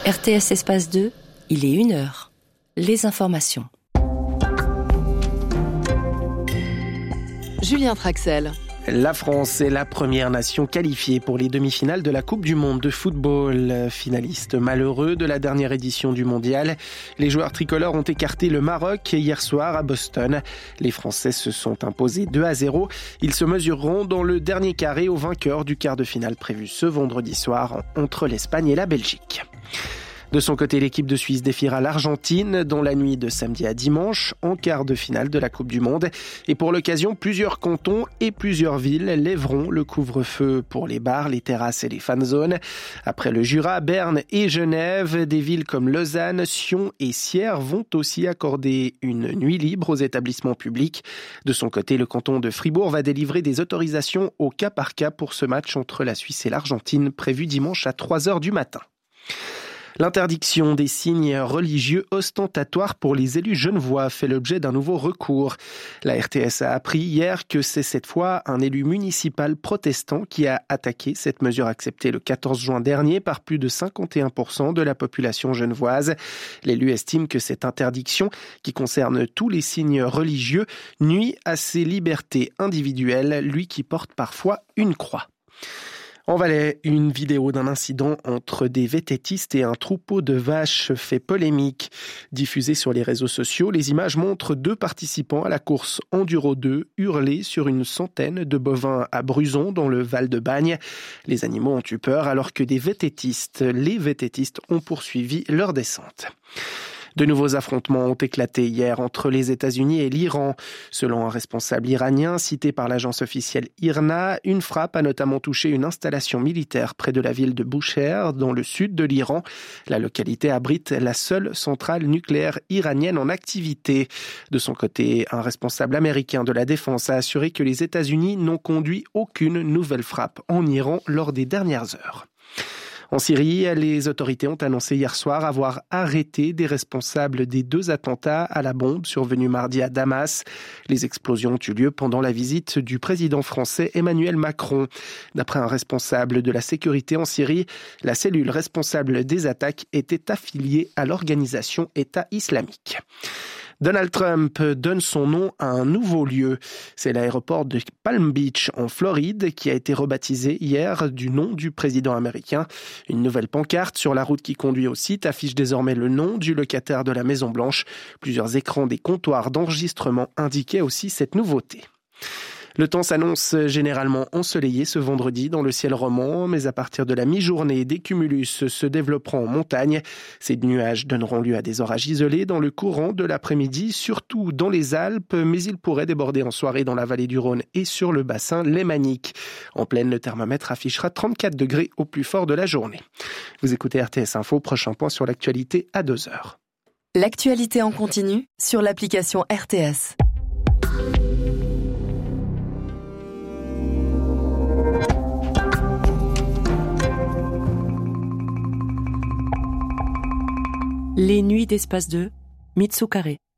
RTS Espace 2, il est 1h. Les informations. Julien Traxel. La France est la première nation qualifiée pour les demi-finales de la Coupe du Monde de football. Finaliste malheureux de la dernière édition du mondial, les joueurs tricolores ont écarté le Maroc hier soir à Boston. Les Français se sont imposés 2-0. Ils se mesureront dans le dernier carré au vainqueur du quart de finale prévu ce vendredi soir entre l'Espagne et la Belgique. De son côté, l'équipe de Suisse défiera l'Argentine dans la nuit de samedi à dimanche en quart de finale de la Coupe du Monde. Et pour l'occasion, plusieurs cantons et plusieurs villes lèveront le couvre-feu pour les bars, les terrasses et les fan zones. Après le Jura, Berne et Genève, des villes comme Lausanne, Sion et Sierre vont aussi accorder une nuit libre aux établissements publics. De son côté, le canton de Fribourg va délivrer des autorisations au cas par cas pour ce match entre la Suisse et l'Argentine prévu dimanche à 3h du matin. L'interdiction des signes religieux ostentatoires pour les élus genevois fait l'objet d'un nouveau recours. La RTS a appris hier que c'est cette fois un élu municipal protestant qui a attaqué cette mesure acceptée le 14 juin dernier par plus de 51% de la population genevoise. L'élu estime que cette interdiction, qui concerne tous les signes religieux, nuit à ses libertés individuelles, lui qui porte parfois une croix. En Valais, une vidéo d'un incident entre des vététistes et un troupeau de vaches fait polémique. Diffusée sur les réseaux sociaux, les images montrent deux participants à la course Enduro 2 hurler sur une centaine de bovins à Bruzon dans le Val de Bagne. Les animaux ont eu peur alors que les vététistes ont poursuivi leur descente. De nouveaux affrontements ont éclaté hier entre les États-Unis et l'Iran. Selon un responsable iranien cité par l'agence officielle IRNA, une frappe a notamment touché une installation militaire près de la ville de Bushehr, dans le sud de l'Iran. La localité abrite la seule centrale nucléaire iranienne en activité. De son côté, un responsable américain de la défense a assuré que les États-Unis n'ont conduit aucune nouvelle frappe en Iran lors des dernières heures. En Syrie, les autorités ont annoncé hier soir avoir arrêté des responsables des deux attentats à la bombe survenus mardi à Damas. Les explosions ont eu lieu pendant la visite du président français Emmanuel Macron. D'après un responsable de la sécurité en Syrie, la cellule responsable des attaques était affiliée à l'organisation État islamique. Donald Trump donne son nom à un nouveau lieu. C'est l'aéroport de Palm Beach en Floride qui a été rebaptisé hier du nom du président américain. Une nouvelle pancarte sur la route qui conduit au site affiche désormais le nom du locataire de la Maison-Blanche. Plusieurs écrans des comptoirs d'enregistrement indiquaient aussi cette nouveauté. Le temps s'annonce généralement ensoleillé ce vendredi dans le ciel roman, mais à partir de la mi-journée, des cumulus se développeront en montagne. Ces nuages donneront lieu à des orages isolés dans le courant de l'après-midi, surtout dans les Alpes, mais ils pourraient déborder en soirée dans la vallée du Rhône et sur le bassin lémanique. En pleine, le thermomètre affichera 34 degrés au plus fort de la journée. Vous écoutez RTS Info, prochain point sur l'actualité à 2h. L'actualité en continu sur l'application RTS. Les nuits d'Espace 2, Mitsu Carré.